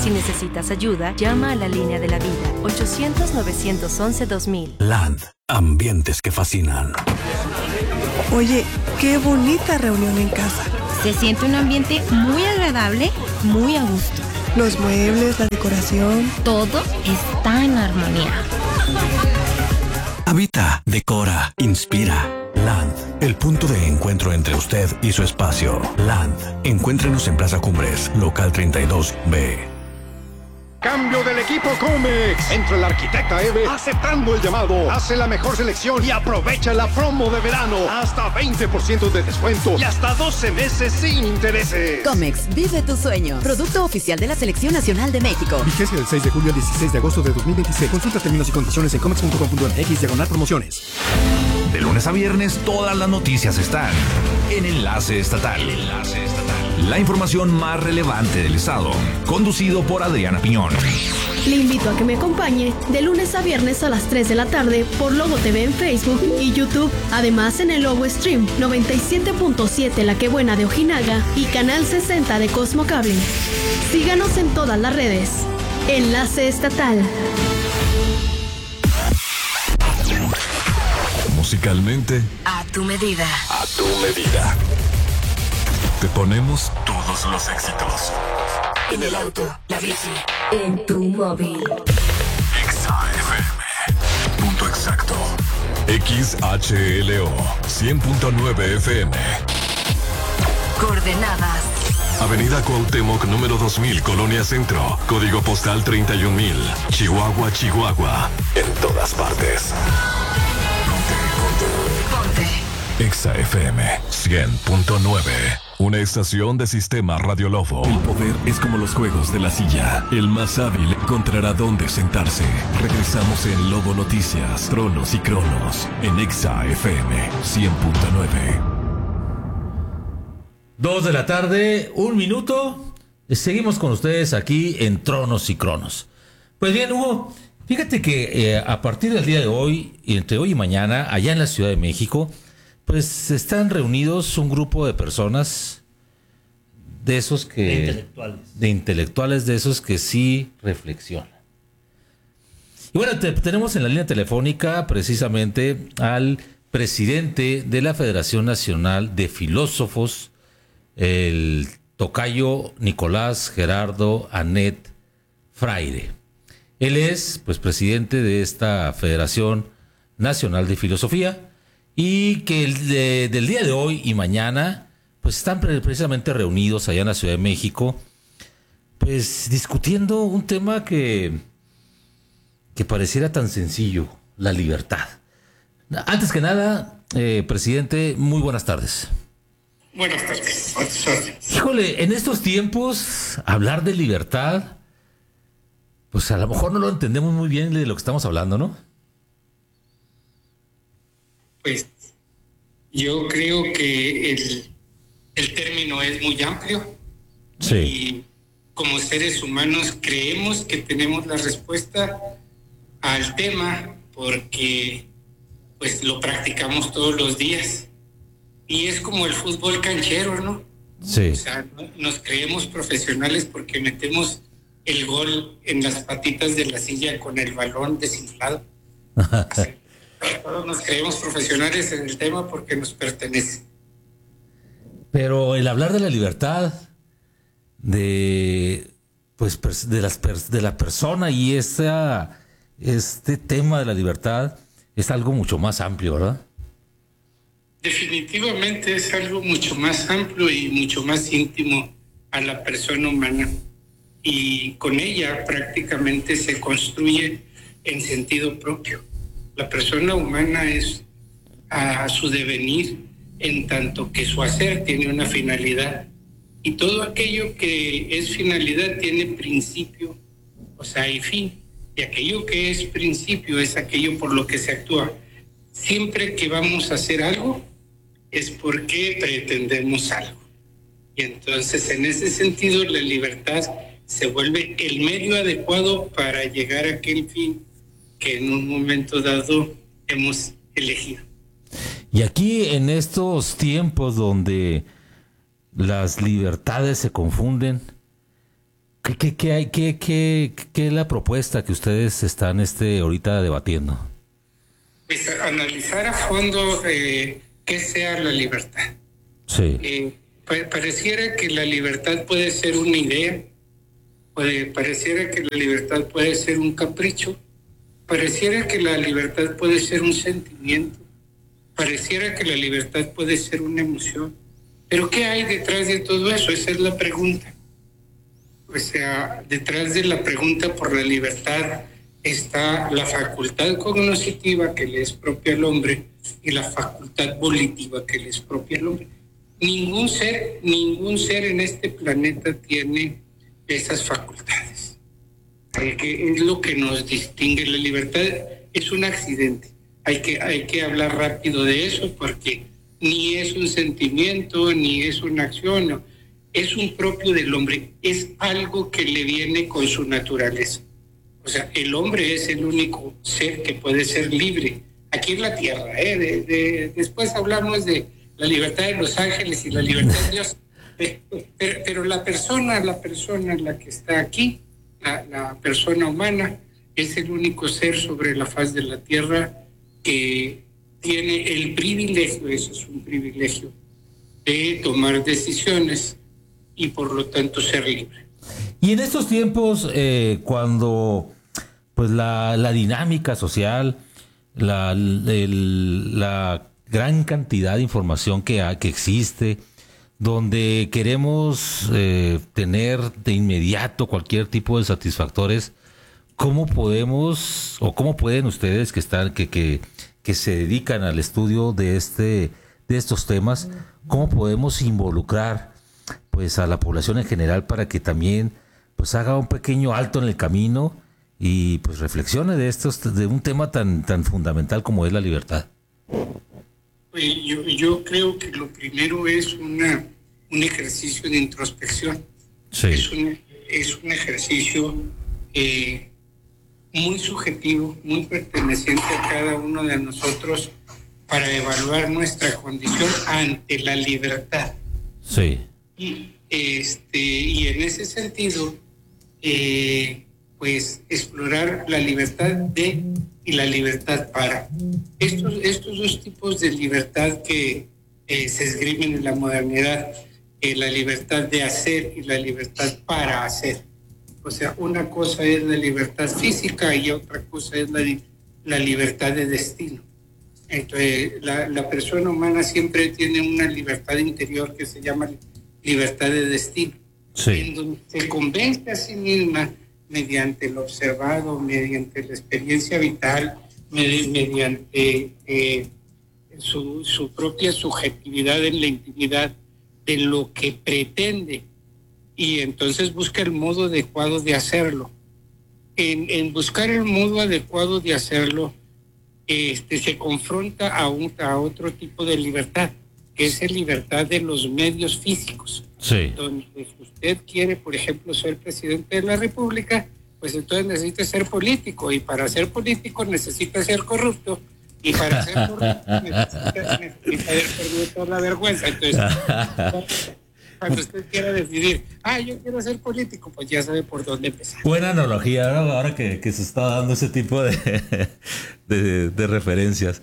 Si necesitas ayuda, llama a la línea de la vida, 800-911-2000. Land, ambientes que fascinan. Oye, qué bonita reunión en casa. Se siente un ambiente muy agradable, muy a gusto. Los muebles, la decoración. Todo está en armonía. Habita, decora, inspira. Land, el punto de encuentro entre usted y su espacio. Land, encuéntrenos en Plaza Cumbres, local 32B. Cambio del equipo Comex. Entra el arquitecta Eve aceptando el llamado. Hace la mejor selección y aprovecha la promo de verano. Hasta 20% de descuento y hasta 12 meses sin intereses. Comex, vive tu sueño. Producto oficial de la Selección Nacional de México. Vigencia del 6 de julio al 16 de agosto de 2026. Consulta términos y condiciones en comex.com.mx/promociones. De lunes a viernes, todas las noticias están en Enlace Estatal. La información más relevante del estado, conducido por Adriana Piñón. Le invito a que me acompañe de lunes a viernes a las 3 de la tarde por Logo TV en Facebook y YouTube. Además en el Logo Stream 97.7 La Que Buena de Ojinaga y Canal 60 de Cosmo Cable. Síganos en todas las redes. Enlace Estatal. Musicalmente, A tu medida. a tu medida. Te ponemos todos los éxitos. En el auto, la bici, en tu móvil. XAFM. Punto exacto. XHLO 100.9 FM. Coordenadas. Avenida Cuauhtémoc, número 2000, Colonia Centro. Código postal 31000. Chihuahua, Chihuahua. En todas partes. Ponte. XAFM 100.9. Una estación de Sistema Radio Lobo. El poder es como los juegos de la silla. El más hábil encontrará dónde sentarse. Regresamos en Lobo Noticias, Tronos y Cronos. En XAFM 100.9. 2 de la tarde, 1 minuto. Seguimos con ustedes aquí en Tronos y Cronos. Pues bien, Hugo, fíjate que a partir del día de hoy, entre hoy y mañana, allá en la Ciudad de México, pues están reunidos un grupo de personas de esos que... De intelectuales, de esos que sí reflexionan. Y bueno, tenemos en la línea telefónica precisamente al presidente de la Federación Nacional de Filósofos, el tocayo Nicolás Gerardo Anet Fraire. Él es, pues, presidente de esta Federación Nacional de Filosofía y que del día de hoy y mañana, pues, están precisamente reunidos allá en la Ciudad de México, pues, discutiendo un tema que pareciera tan sencillo, la libertad. Antes que nada, presidente, muy buenas tardes. Buenas tardes. Híjole, en estos tiempos, hablar de libertad, pues a lo mejor no lo entendemos muy bien de lo que estamos hablando, ¿no? Pues yo creo que el término es muy amplio. Sí. Y como seres humanos creemos que tenemos la respuesta al tema porque pues lo practicamos todos los días. Y es como el fútbol canchero, ¿no? Sí. O sea, nos creemos profesionales porque metemos el gol en las patitas de la silla con el balón desinflado. Todos nos creemos profesionales en el tema porque nos pertenece. Pero el hablar de la libertad, de la persona y este tema de la libertad es algo mucho más amplio, ¿verdad? Definitivamente es algo mucho más amplio y mucho más íntimo a la persona humana. Y con ella prácticamente se construye en sentido propio. La persona humana es a su devenir en tanto que su hacer tiene una finalidad. Y todo aquello que es finalidad tiene principio, o sea, y fin. Y aquello que es principio es aquello por lo que se actúa. Siempre que vamos a hacer algo, es porque pretendemos algo. Y entonces, en ese sentido, la libertad se vuelve el medio adecuado para llegar a aquel fin que en un momento dado hemos elegido. Y aquí, en estos tiempos donde las libertades se confunden, ¿Qué es la propuesta que ustedes están ahorita debatiendo? Pues analizar a fondo qué sea la libertad. Sí. Pareciera que la libertad puede ser una idea, pareciera que la libertad puede ser un capricho, pareciera que la libertad puede ser un sentimiento, pareciera que la libertad puede ser una emoción. Pero ¿qué hay detrás de todo eso? Esa es la pregunta. O sea, detrás de la pregunta por la libertad está la facultad cognitiva que le es propia al hombre y la facultad volitiva que le es propia al hombre. Ningún ser en este planeta tiene esas facultades. Que es lo que nos distingue. La libertad es un accidente. Hay que hablar rápido de eso porque ni es un sentimiento, ni es una acción, no. Es un propio del hombre, es algo que le viene con su naturaleza. O sea, el hombre es el único ser que puede ser libre aquí en la tierra. Después hablamos de la libertad de los ángeles y la libertad de Dios, pero la persona la que está aquí, la persona humana, es el único ser sobre la faz de la tierra que tiene el privilegio, eso es un privilegio, de tomar decisiones y por lo tanto ser libre. Y en estos tiempos, cuando pues la dinámica social, la gran cantidad de información que existe, donde queremos tener de inmediato cualquier tipo de satisfactores, ¿cómo podemos o cómo pueden ustedes que se dedican al estudio de estos temas, cómo podemos involucrar pues a la población en general para que también pues haga un pequeño alto en el camino y pues reflexione de un tema tan fundamental como es la libertad? Yo creo que lo primero es un ejercicio de introspección. Sí. Es un ejercicio muy subjetivo, muy perteneciente a cada uno de nosotros para evaluar nuestra condición ante la libertad. Sí. Y en ese sentido, pues explorar la libertad de y la libertad para. Estos dos tipos de libertad que se esgrimen en la modernidad, la libertad de hacer y la libertad para hacer. O sea, una cosa es la libertad física y otra cosa es la libertad de destino. Entonces, la persona humana siempre tiene una libertad interior que se llama libertad de destino, sí, en donde se convence a sí misma mediante lo observado, mediante la experiencia vital, mediante su propia subjetividad en la intimidad de lo que pretende, y entonces busca el modo adecuado de hacerlo. En buscar el modo adecuado de hacerlo, se confronta a otro tipo de libertad, que es la libertad de los medios físicos. Sí. Donde si usted quiere, por ejemplo, ser presidente de la República, pues entonces necesita ser político, y para ser político necesita ser corrupto, y para ser corrupto necesita perder toda la vergüenza. Entonces, cuando usted quiera decidir, yo quiero ser político, pues ya sabe por dónde empezar. Buena analogía, ¿no? Ahora que se está dando ese tipo de referencias.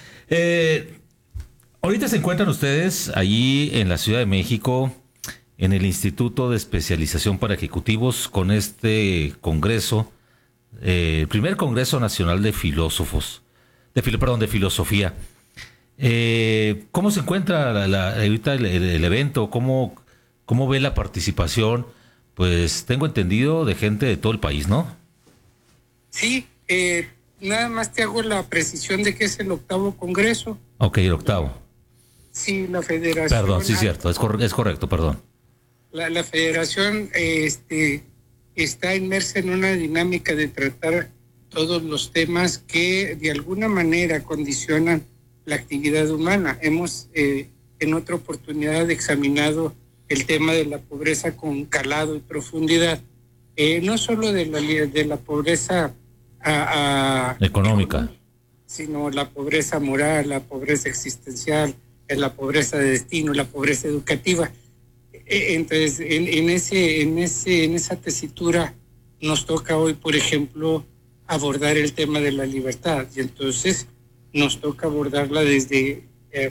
Ahorita se encuentran ustedes allí en la Ciudad de México, en el Instituto de Especialización para Ejecutivos, con este congreso, el primer Congreso Nacional de Filósofos, de Filosofía. ¿Cómo se encuentra ahorita el evento? ¿Cómo ve la participación? Pues tengo entendido de gente de todo el país, ¿no? Sí, nada más te hago la precisión de que es el 8º Congreso. Ok, el 8º. Sí, la Federación... Perdón, sí, cierto, es correcto, perdón. La Federación está inmersa en una dinámica de tratar todos los temas que de alguna manera condicionan la actividad humana. Hemos en otra oportunidad examinado el tema de la pobreza con calado y profundidad, no solo de la pobreza económica, sino la pobreza moral, la pobreza existencial, la pobreza de destino, la pobreza educativa. Entonces, en esa tesitura nos toca hoy, por ejemplo, abordar el tema de la libertad, y entonces nos toca abordarla desde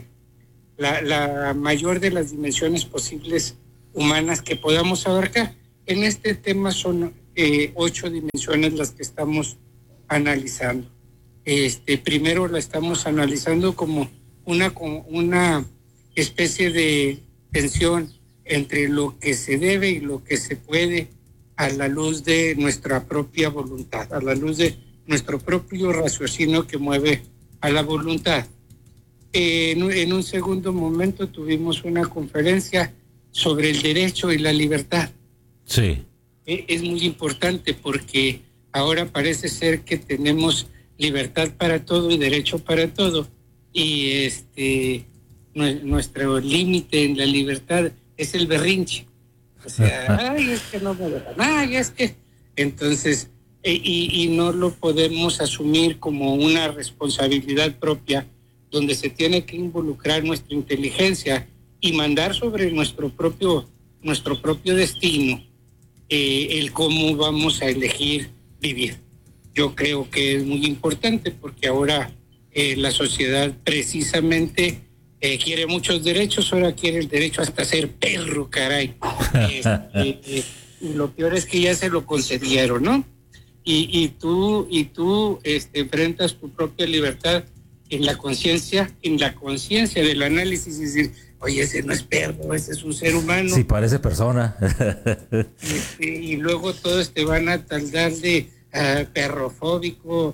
la mayor de las dimensiones posibles humanas que podamos abarcar. En este tema son 8 dimensiones las que estamos analizando. Primero la estamos analizando como una especie de tensión entre lo que se debe y lo que se puede a la luz de nuestra propia voluntad, a la luz de nuestro propio raciocinio que mueve a la voluntad. En un segundo momento tuvimos una conferencia sobre el derecho y la libertad. Sí. Es muy importante porque ahora parece ser que tenemos libertad para todo y derecho para todo, y nuestro límite en la libertad es el berrinche. O sea, ay, es que no me dejan, ay, es que... Entonces, y no lo podemos asumir como una responsabilidad propia, donde se tiene que involucrar nuestra inteligencia y mandar sobre nuestro propio destino el cómo vamos a elegir vivir. Yo creo que es muy importante porque ahora la sociedad precisamente quiere muchos derechos, ahora quiere el derecho hasta ser perro, caray. Y lo peor es que ya se lo concedieron, ¿no? Y tú enfrentas tu propia libertad en la conciencia del análisis y decir, oye, ese no es perro, ese es un ser humano. Sí, parece persona. Y luego todos te van a taldar de perrofóbico,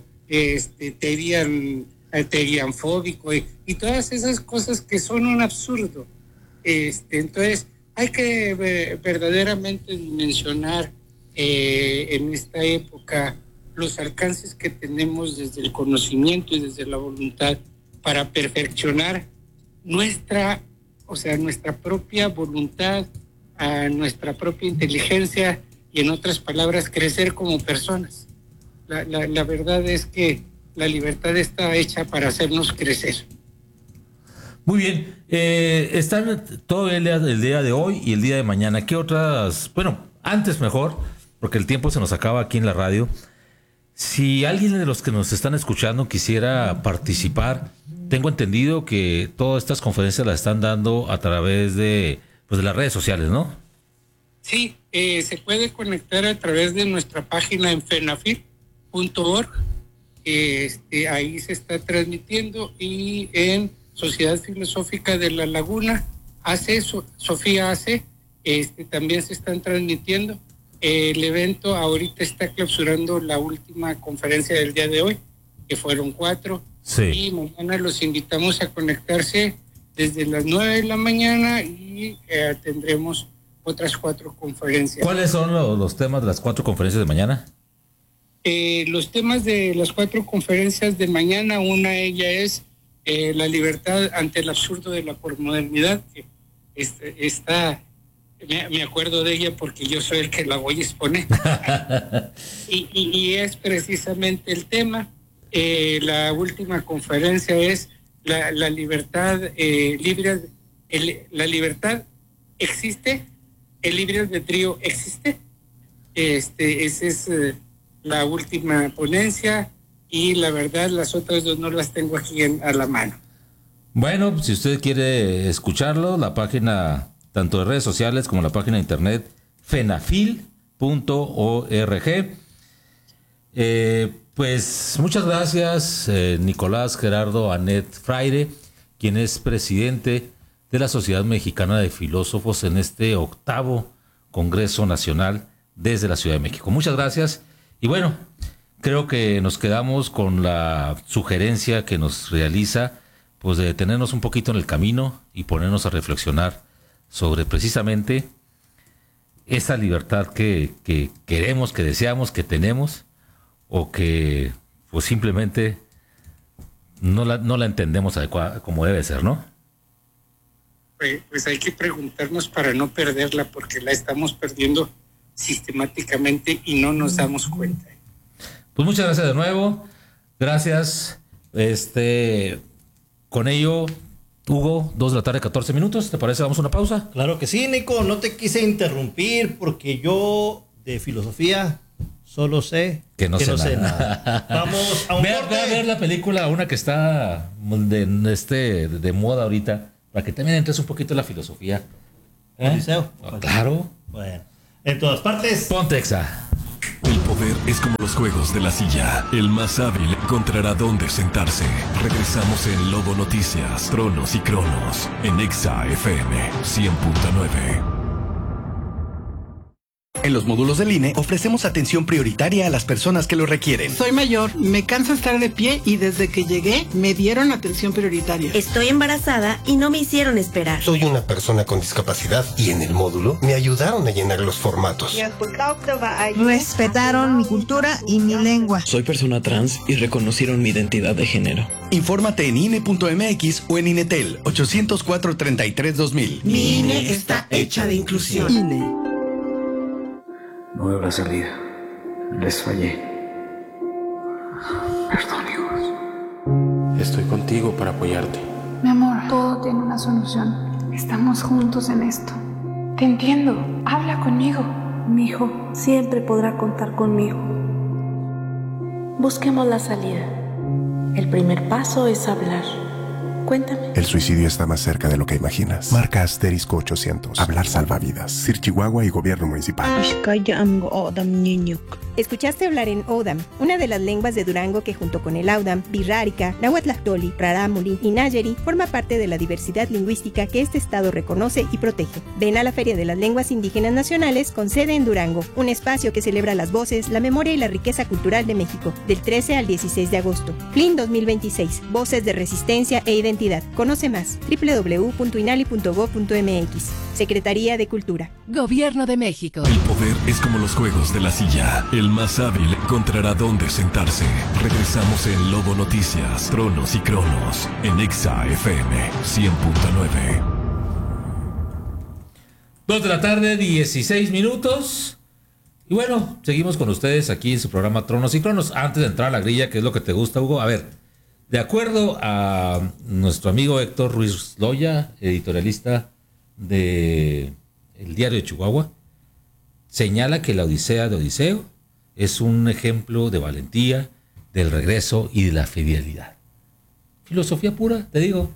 terianfóbico y todas esas cosas que son un absurdo. Entonces hay que verdaderamente dimensionar en esta época los alcances que tenemos desde el conocimiento y desde la voluntad para perfeccionar nuestra propia voluntad, a nuestra propia inteligencia y, en otras palabras, crecer como personas. La verdad es que la libertad está hecha para hacernos crecer. Muy bien. Están todo el día de hoy y el día de mañana. ¿Qué otras? Bueno, antes mejor, porque el tiempo se nos acaba aquí en la radio. Si alguien de los que nos están escuchando quisiera participar, tengo entendido que todas estas conferencias las están dando a través de las redes sociales, ¿no? Sí, se puede conectar a través de nuestra página en fenafil.org. Ahí se está transmitiendo, y en Sociedad Filosófica de La Laguna, Sofía AC, también se están transmitiendo. El evento ahorita está clausurando la última conferencia del día de hoy, que fueron 4. Sí. Y mañana los invitamos a conectarse desde las 9 de la mañana y tendremos otras 4 conferencias. ¿Cuáles son los temas de las 4 conferencias de mañana? Los temas de las 4 conferencias de mañana, una de ellas es la libertad ante el absurdo de la posmodernidad, que me acuerdo de ella porque yo soy el que la voy a exponer. y es precisamente el tema. La última conferencia es la libertad libre. La libertad existe, el libre albedrío existe. Esa es la última ponencia, y la verdad las otras 2 no las tengo aquí a la mano. Bueno, si usted quiere escucharlo, la página tanto de redes sociales como la página de internet fenafil.org. Pues muchas gracias, Nicolás Gerardo Anet Fraire, quien es presidente de la Sociedad Mexicana de Filósofos en este 8º Congreso Nacional desde la Ciudad de México. Muchas gracias. Y bueno, creo que nos quedamos con la sugerencia que nos realiza, pues de detenernos un poquito en el camino y ponernos a reflexionar sobre precisamente esa libertad que queremos, que deseamos, que tenemos, o que pues simplemente no la entendemos adecuada como debe ser, ¿no? Pues hay que preguntarnos para no perderla, porque la estamos perdiendo sistemáticamente y no nos damos cuenta. Pues muchas gracias de nuevo. Gracias. Con ello Hugo, 2 de la tarde, 14 minutos. ¿Te parece? ¿Vamos a una pausa? Claro que sí, Nico. No te quise interrumpir porque yo de filosofía solo sé que no sé nada. Vamos a un corte. Ve a ver la película, una que está de moda ahorita, para que también entres un poquito en la filosofía. ¿Odiseo? Claro. Bueno, en todas partes. Ponte Exa. El poder es como los juegos de la silla. El más hábil encontrará dónde sentarse. Regresamos en Lobo Noticias, Tronos y Cronos, en Exa FM 100.9. En los módulos del INE ofrecemos atención prioritaria a las personas que lo requieren. Soy mayor, me cansa estar de pie y desde que llegué me dieron atención prioritaria. Estoy embarazada y no me hicieron esperar. Soy una persona con discapacidad y en el módulo me ayudaron a llenar los formatos. Respetaron mi cultura y mi lengua. Soy persona trans y reconocieron mi identidad de género. Infórmate en INE.mx o en INETEL 804-33-2000. Mi INE está hecha de inclusión. INE. No habrá salida. Les fallé. Perdón, hijos. Estoy contigo para apoyarte. Mi amor, todo tiene una solución. Estamos juntos en esto. Te entiendo. Habla conmigo. Mi hijo siempre podrá contar conmigo. Busquemos la salida. El primer paso es hablar. Cuéntame. El suicidio está más cerca de lo que imaginas. Marca asterisco 800. Hablar salva vidas. Sir Chihuahua y Gobierno Municipal. Escuchaste hablar en Odam, una de las lenguas de Durango que junto con el Audam, Birrárica, Nahuatlactoli, Rarámuri y Nayeri forma parte de la diversidad lingüística que este estado reconoce y protege. Ven a la Feria de las Lenguas Indígenas Nacionales con sede en Durango, un espacio que celebra las voces, la memoria y la riqueza cultural de México, del 13 al 16 de agosto. CLIN 2026, Voces de Resistencia e Identidad. Conoce más, www.inali.gov.mx. Secretaría de Cultura. Gobierno de México. El poder es como los juegos de la silla. El más hábil encontrará dónde sentarse. Regresamos en Lobo Noticias, Tronos y Cronos, en Exa FM 100.9. 2 de la tarde, 16 minutos. Y bueno, seguimos con ustedes aquí en su programa Tronos y Cronos. Antes de entrar a la grilla, ¿qué es lo que te gusta, Hugo? A ver, de acuerdo a nuestro amigo Héctor Ruiz Loya, editorialista de El Diario de Chihuahua, señala que la Odisea de Odiseo es un ejemplo de valentía, del regreso y de la fidelidad. Filosofía pura, te digo.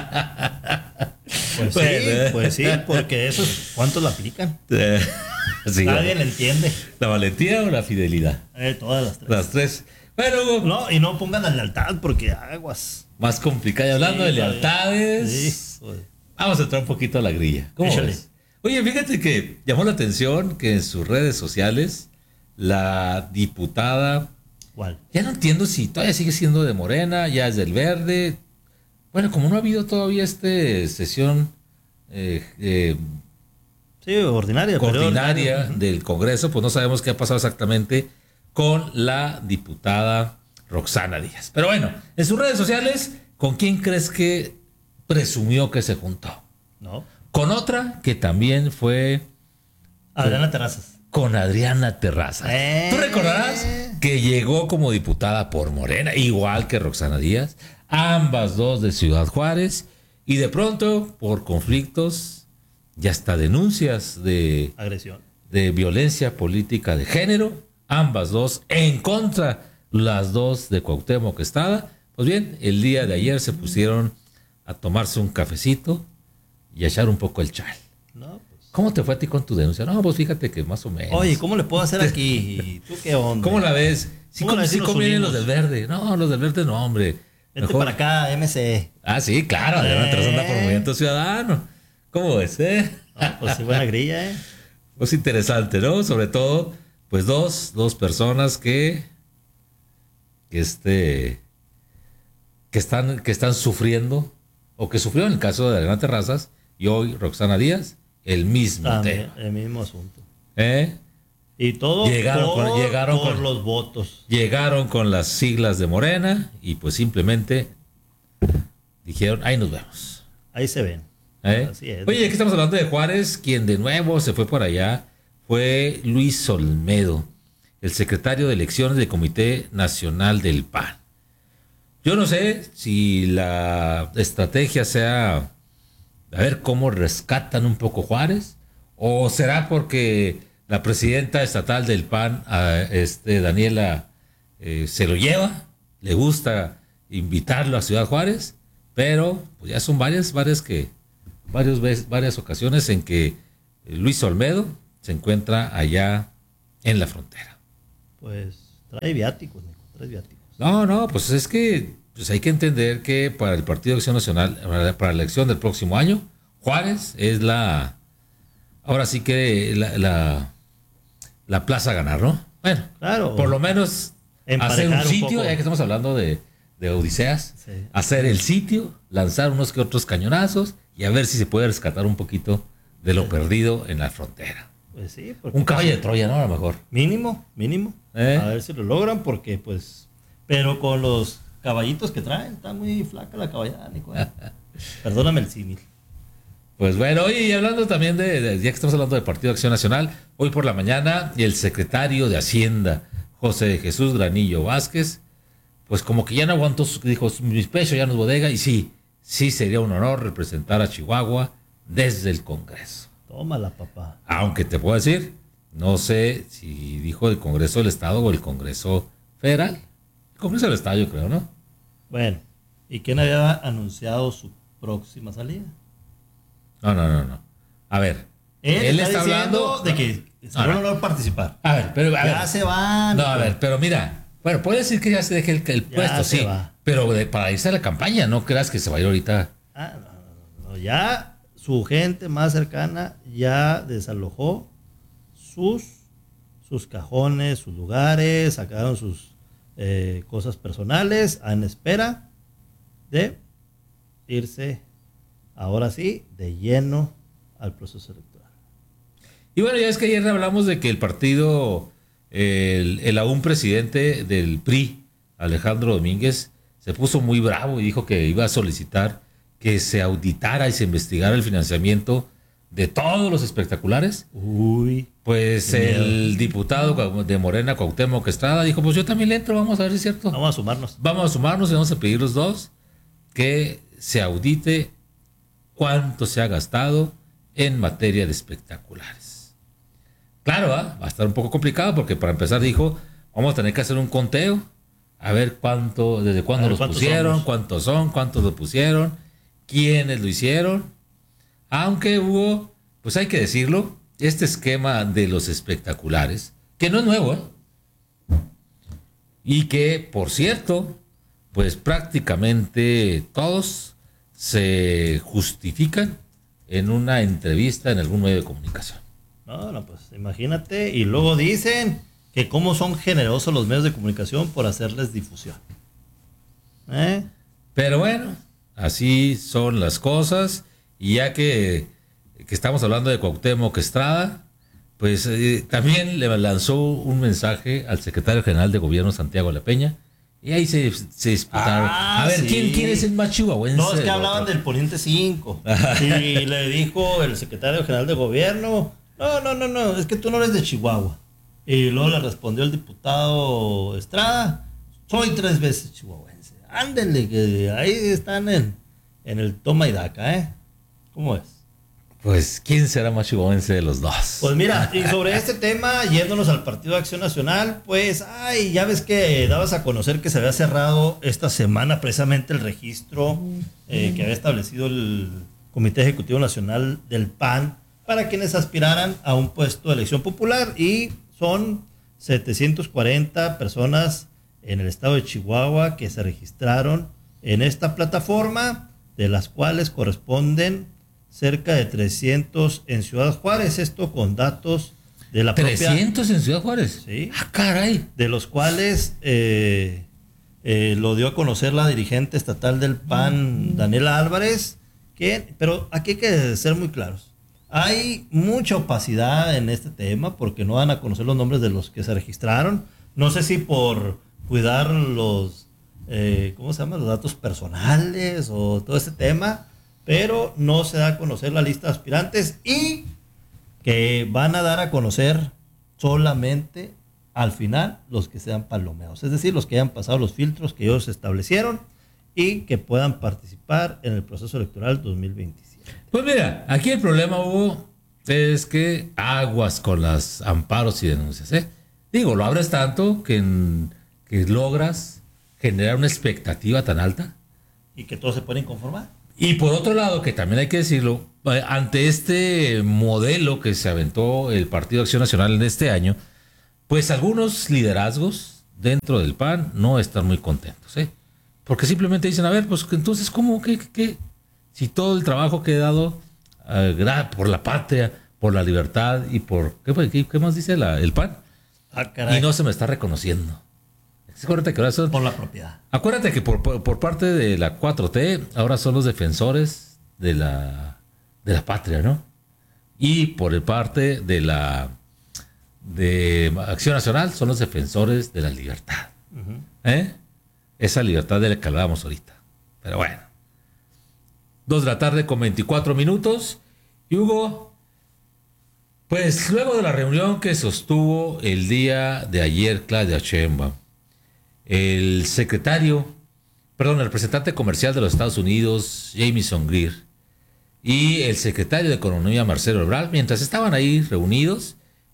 Pues sí, porque eso, ¿cuántos lo aplican? Sí, nadie le entiende. ¿La valentía o la fidelidad? Todas las tres. Las tres. Bueno, Hugo. No, y no pongan la lealtad porque aguas. Más complicado. Hablando de lealtades. Sí, pues. Vamos a entrar un poquito a la grilla. ¿Cómo ves? Oye, fíjate que llamó la atención que en sus redes sociales la diputada... ¿Cuál? Ya no entiendo si todavía sigue siendo de Morena, ya es del Verde. Bueno, como no ha habido todavía sesión ordinaria del Congreso, pues no sabemos qué ha pasado exactamente con la diputada Roxana Díaz. Pero bueno, en sus redes sociales, ¿con quién crees que presumió que se juntó? No. Con otra que también fue... Adriana Terrazas. Con Adriana Terrazas. ¿Tú recordarás que llegó como diputada por Morena, igual que Roxana Díaz? Ambas dos de Ciudad Juárez. Y de pronto, por conflictos, ya hasta denuncias de... agresión. De violencia política de género. Ambas dos en contra, las dos de Cuauhtémoc Estrada. Pues bien, el día de ayer se pusieron a tomarse un cafecito y a echar un poco el chal. No. ¿Cómo te fue a ti con tu denuncia? No, pues fíjate que más o menos. Oye, ¿cómo le puedo hacer aquí? ¿Tú qué onda? ¿Cómo la ves? Sí convienen los del Verde. No, los del Verde no, hombre. Vente para acá, MC. Ah, sí, claro. Además, anda por Movimiento Ciudadano. ¿Cómo ves, No, pues sí, buena grilla, Pues interesante, ¿no? Sobre todo, pues dos personas que están sufriendo, o que sufrieron en el caso de Adriana Terrazas, y hoy Roxana Díaz, el mismo tema. El mismo asunto. Y todo llegaron por los votos. Llegaron con las siglas de Morena y pues simplemente dijeron, ahí nos vemos. Ahí se ven. Así es. Oye, aquí estamos hablando de Juárez, quien de nuevo se fue por allá fue Luis Olmedo, el secretario de elecciones del Comité Nacional del PAN. Yo no sé si la estrategia sea a ver cómo rescatan un poco Juárez, o será porque la presidenta estatal del PAN, Daniela, se lo lleva, le gusta invitarlo a Ciudad Juárez, pero pues ya son varias ocasiones en que Luis Olmedo se encuentra allá en la frontera. Pues trae viáticos, Nico, trae viáticos. No, pues es que pues hay que entender que para el Partido de Acción Nacional, para la elección del próximo año, Juárez es ahora sí que la plaza a ganar, ¿no? Bueno, claro, por lo menos hacer un sitio, ya que estamos hablando de Odiseas, sí, hacer el sitio, lanzar unos que otros cañonazos y a ver si se puede rescatar un poquito de lo perdido en la frontera. Pues sí, un caballo de Troya, ¿no? A lo mejor. Mínimo. A ver si lo logran, porque pues, pero con los caballitos que traen, está muy flaca la caballada, Nico. Perdóname el símil. Pues bueno, y hablando también ya que estamos hablando del Partido de Acción Nacional, hoy por la mañana el secretario de Hacienda, José Jesús Granillo Vázquez, pues como que ya no aguantó, dijo, mi pecho ya no es bodega, y sí sería un honor representar a Chihuahua desde el Congreso. Tómala, papá. Aunque te puedo decir, no sé si dijo el Congreso del Estado o el Congreso Federal. El Congreso del Estado, yo creo, ¿no? Bueno, ¿y quién había anunciado su próxima salida? No. A ver, él está hablando de que se van a lograr participar. A ver, pero ya se van. No, a ver, pero mira, bueno, puede decir que ya se deje el puesto, sí, pero para irse a la campaña, no creas que se vaya ahorita. No, ya su gente más cercana ya desalojó sus cajones, sus lugares, sacaron sus cosas personales en espera de irse ahora sí de lleno al proceso electoral. Y bueno, ya es que ayer hablamos de que el partido, el aún presidente del PRI, Alejandro Domínguez, se puso muy bravo y dijo que iba a solicitar que se auditara y se investigara el financiamiento de todos los espectaculares. Pues el diputado de Morena, Cuauhtémoc Estrada, dijo, pues yo también le entro, vamos a ver si es cierto. Vamos a sumarnos y vamos a pedir los dos que se audite cuánto se ha gastado en materia de espectaculares. Claro, va a estar un poco complicado porque para empezar dijo, vamos a tener que hacer un conteo, a ver desde cuándo los pusieron, cuántos son, cuántos lo pusieron, quiénes lo hicieron. Aunque hubo, pues hay que decirlo, este esquema de los espectaculares, que no es nuevo, y que, por cierto, pues prácticamente todos se justifican en una entrevista en algún medio de comunicación. No, pues imagínate, y luego dicen que cómo son generosos los medios de comunicación por hacerles difusión. Pero bueno, así son las cosas, y ya que estamos hablando de Cuauhtémoc Estrada, pues también le lanzó un mensaje al secretario general de Gobierno, Santiago La Peña, y ahí se disputaron. A ver, sí. ¿quién es el más chihuahuense? No, es que hablaban del Poniente 5. Y le dijo el secretario general de Gobierno, no, es que tú no eres de Chihuahua. Y luego le respondió el diputado Estrada, soy 3 veces chihuahuense. Ándenle, que ahí están en el toma y daca, ¿Cómo es? Pues, ¿quién será más chihuahuense de los dos? Pues mira, y sobre este tema, yéndonos al Partido de Acción Nacional, pues, ya ves que dabas a conocer que se había cerrado esta semana precisamente el registro que había establecido el Comité Ejecutivo Nacional del PAN para quienes aspiraran a un puesto de elección popular, y son 740 personas en el estado de Chihuahua que se registraron en esta plataforma, de las cuales corresponden cerca de 300 en Ciudad Juárez, esto con datos de la propia... ¿300 en Ciudad Juárez? Sí. ¡Ah, caray! De los cuales lo dio a conocer la dirigente estatal del PAN, Daniela Álvarez, pero aquí hay que ser muy claros. Hay mucha opacidad en este tema porque no dan a conocer los nombres de los que se registraron. No sé si por cuidar los, ¿cómo se llama? Los datos personales o todo ese tema, pero no se da a conocer la lista de aspirantes, y que van a dar a conocer solamente al final los que sean palomeados, es decir, los que hayan pasado los filtros que ellos establecieron y que puedan participar en el proceso electoral 2027. Pues mira, aquí el problema, Hugo, es que aguas con los amparos y denuncias, ¿eh? Digo, lo abres tanto que logras generar una expectativa tan alta. Y que todos se pueden conformar. Y por otro lado, que también hay que decirlo, ante este modelo que se aventó el Partido Acción Nacional en este año, pues algunos liderazgos dentro del PAN no están muy contentos, ¿eh? Porque simplemente dicen, a ver, pues entonces, ¿cómo? ¿Qué? Si todo el trabajo que he dado por la patria, por la libertad y por... ¿Qué más dice el PAN? Y no se me está reconociendo. Acuérdate que ahora son... Por la propiedad. Acuérdate que por parte de la 4T, ahora son los defensores de la patria, ¿no? Y por parte de Acción Nacional son los defensores de la libertad. Uh-huh. Esa libertad de la que hablábamos ahorita. Pero bueno. 2:24 p.m. Y Hugo, pues luego de la reunión que sostuvo el día de ayer Claudia Sheinbaum, el representante comercial de los Estados Unidos, Jamieson Greer, y el secretario de Economía, Marcelo Ebrard, mientras estaban ahí reunidos,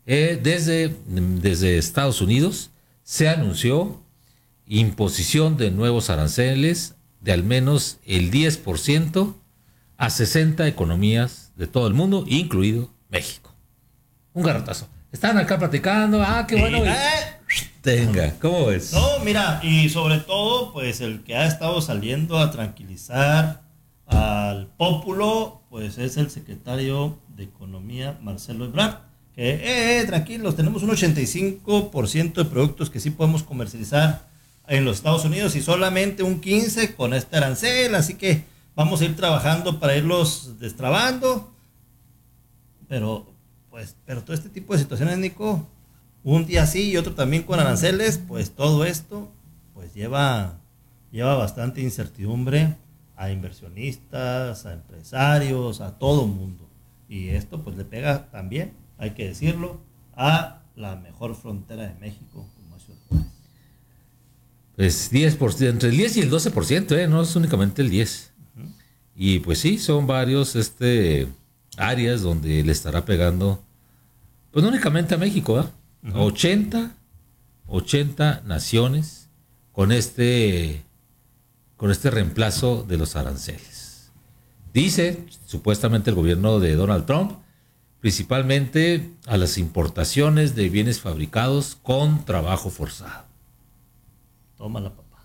desde Estados Unidos, se anunció imposición de nuevos aranceles de al menos el 10% a 60 economías de todo el mundo, incluido México. Un garrotazo. Estaban acá platicando, qué bueno. Tenga, ¿cómo ves? No, mira, y sobre todo, pues el que ha estado saliendo a tranquilizar al pópulo, pues es el secretario de Economía, Marcelo Ebrard, que, tranquilos, tenemos un 85% de productos que sí podemos comercializar en los Estados Unidos y solamente un 15% con este arancel, así que vamos a ir trabajando para irlos destrabando, pero todo este tipo de situaciones, Nico, un día sí y otro también con aranceles, pues todo esto pues lleva bastante incertidumbre a inversionistas, a empresarios, a todo mundo. Y esto pues le pega también, hay que decirlo, a la mejor frontera de México, como es Ciudad Juárez. Pues 10%, entre el 10 y el 12%, no es únicamente el 10%. Uh-huh. Y pues sí, son varios áreas donde le estará pegando, pues no únicamente a México, ¿eh? 80 naciones con este reemplazo de los aranceles. Dice supuestamente el gobierno de Donald Trump, principalmente a las importaciones de bienes fabricados con trabajo forzado. Tómala, papá.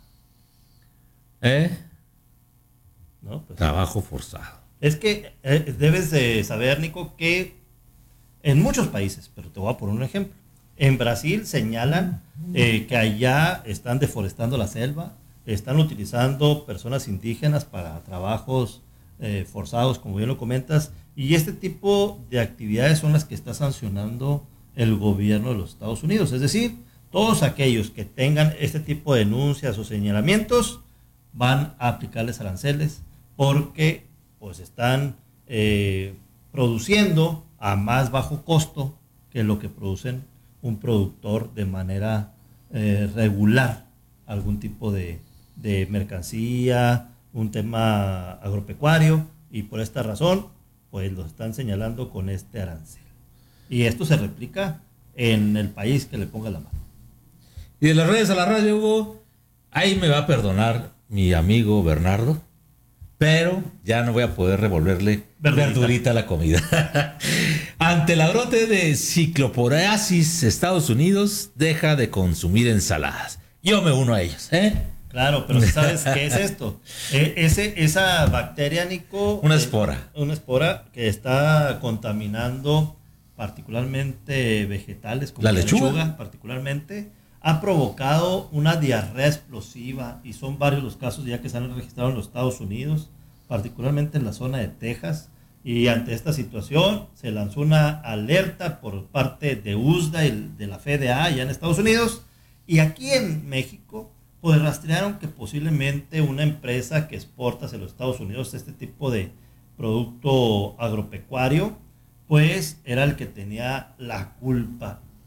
No, pues, trabajo forzado. Es que debes de saber, Nico, que en muchos países, pero te voy a poner un ejemplo. En Brasil señalan que allá están deforestando la selva, están utilizando personas indígenas para trabajos forzados, como bien lo comentas, y este tipo de actividades son las que está sancionando el gobierno de los Estados Unidos. Es decir, todos aquellos que tengan este tipo de denuncias o señalamientos van a aplicarles aranceles porque pues están produciendo a más bajo costo que lo que producen un productor de manera regular, algún tipo de mercancía, un tema agropecuario, y por esta razón pues lo están señalando con este arancel. Y esto se replica en el país que le ponga la mano. Y de las redes a la radio, Hugo, ahí me va a perdonar mi amigo Bernardo, pero ya no voy a poder revolverle verdurita a la comida. Ante el brote de cicloporasis, Estados Unidos deja de consumir ensaladas. Yo me uno a ellos, Claro, pero ¿sabes qué es esto? Esa bacteria, Nico... Una espora. Una espora que está contaminando particularmente vegetales, como la lechuga particularmente, ha provocado una diarrea explosiva, y son varios los casos ya que se han registrado en los Estados Unidos, particularmente en la zona de Texas. Y ante esta situación se lanzó una alerta por parte de USDA y de la FDA allá en Estados Unidos, y aquí en México pues rastrearon que posiblemente una empresa que exporta hacia los Estados Unidos este tipo de producto agropecuario pues era el que tenía la culpa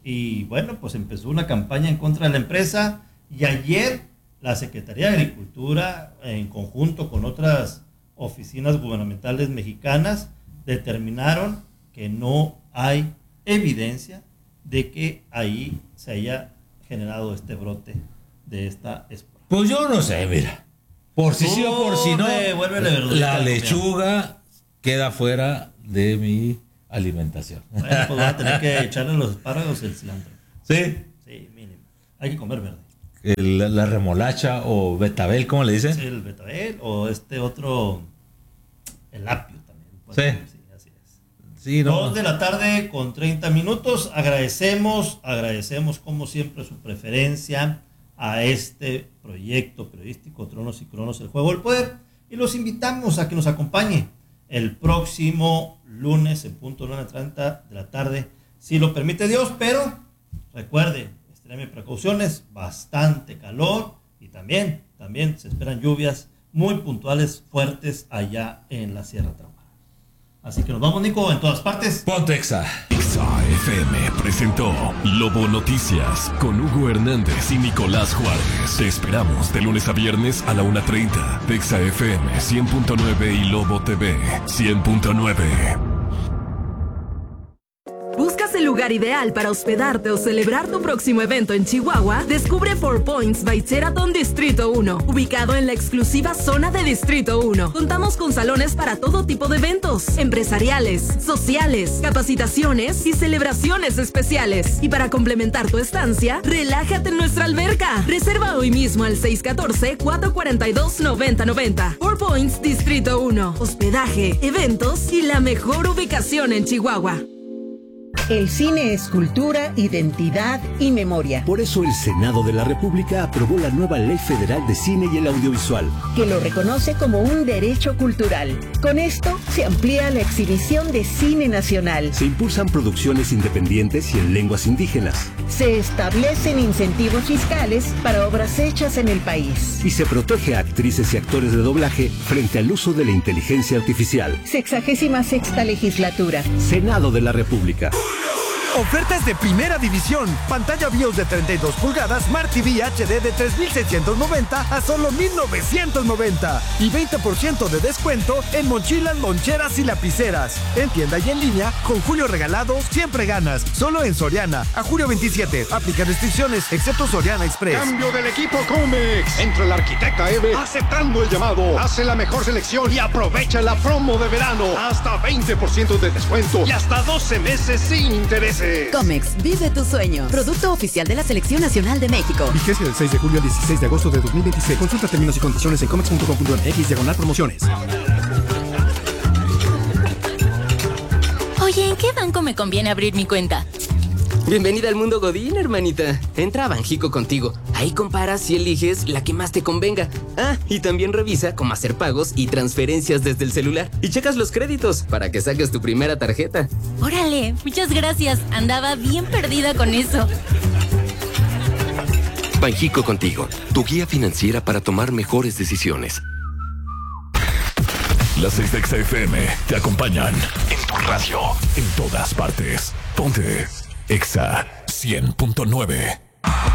Y bueno, pues empezó una campaña en contra de la empresa y ayer la Secretaría de Agricultura, en conjunto con otras oficinas gubernamentales mexicanas, determinaron que no hay evidencia de que ahí se haya generado este brote de esta espora. Pues yo no sé, mira. Por si sí o por si no, la lechuga queda fuera de mi alimentación. Bueno, pues va a tener que echarle los espárragos y el cilantro. ¿Sí? Sí, mínimo. Hay que comer verde. La remolacha o betabel, ¿cómo le dicen? Sí, el betabel o otro, el apio también. Sí. Sí, así es. Sí, no. 2 de la tarde con 30 minutos. Agradecemos como siempre su preferencia a este proyecto periodístico Tronos y Cronos, el juego del poder. Y los invitamos a que nos acompañe el próximo lunes en punto 9:30 de la tarde, si lo permite Dios, pero recuerde, extreme precauciones, bastante calor y también se esperan lluvias muy puntuales, fuertes allá en la Sierra Tarahumara. Así que nos vamos, Nico, en todas partes. Ponte Exa. Exa FM presentó Lobo Noticias con Hugo Hernández y Nicolás Juárez. Te esperamos de lunes a viernes a la 1:30 de Exa FM 100.9 y Lobo TV 100.9. ¿Buscas el lugar ideal para hospedarte o celebrar tu próximo evento en Chihuahua? Descubre 4 Points by Sheraton Distrito 1, ubicado en la exclusiva zona de Distrito 1. Contamos con salones para todo tipo de eventos, empresariales, sociales, capacitaciones y celebraciones especiales. Y para complementar tu estancia, relájate en nuestra alberca. Reserva hoy mismo al 614-442-9090. 4 Points Distrito 1, hospedaje, eventos y la mejor ubicación en Chihuahua. El cine es cultura, identidad y memoria. Por eso el Senado de la República aprobó la nueva Ley Federal de Cine y el Audiovisual, que lo reconoce como un derecho cultural. Con esto se amplía la exhibición de cine nacional. Se impulsan producciones independientes y en lenguas indígenas. Se establecen incentivos fiscales para obras hechas en el país. Y se protege a actrices y actores de doblaje frente al uso de la inteligencia artificial. 66ª legislatura. Senado de la República. Ofertas de primera división. Pantalla BIOS de 32 pulgadas, Smart TV HD de 3,690 a solo 1,990. Y 20% de descuento en mochilas, loncheras y lapiceras. En tienda y en línea, con Julio Regalado, siempre ganas. Solo en Soriana. A julio 27. Aplica restricciones, excepto Soriana Express. Cambio del equipo Comex. Entra la arquitecta Eve aceptando el llamado. Hace la mejor selección y aprovecha la promo de verano. Hasta 20% de descuento y hasta 12 meses sin intereses. Comex, vive tu sueño. Producto oficial de la Selección Nacional de México. Vigencia del 6 de julio al 16 de agosto de 2026. Consulta términos y condiciones en comex.com.mx/promociones. Oye, ¿en qué banco me conviene abrir mi cuenta? Bienvenida al mundo Godín, hermanita. Entra a Banjico Contigo. Ahí comparas y eliges la que más te convenga. Ah, y también revisa cómo hacer pagos y transferencias desde el celular. Y checas los créditos para que saques tu primera tarjeta. Órale, muchas gracias. Andaba bien perdida con eso. Banjico Contigo, tu guía financiera para tomar mejores decisiones. Las 6 de Exa FM te acompañan en tu radio, en todas partes. Ponte Exa 100.9.